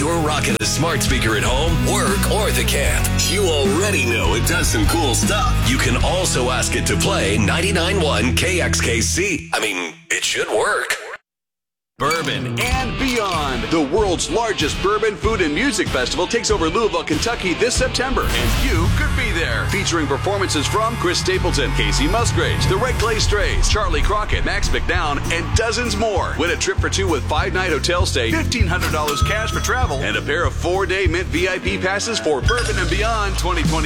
you're rocking a smart speaker at home, work, or the camp, you already know it does some cool stuff. You can also ask it to play 99.1 KXKC. I mean, it should work. Bourbon and Beyond. The world's largest bourbon, food, and music festival takes over Louisville, Kentucky this September, and you could be there. Featuring performances from Chris Stapleton, Casey Musgraves, the Red Clay Strays, Charlie Crockett, Max McDowell, and dozens more. Win a trip for two with 5-night hotel stay, $1,500 cash for travel, and a pair of 4-day Mint VIP passes for Bourbon and Beyond 2020.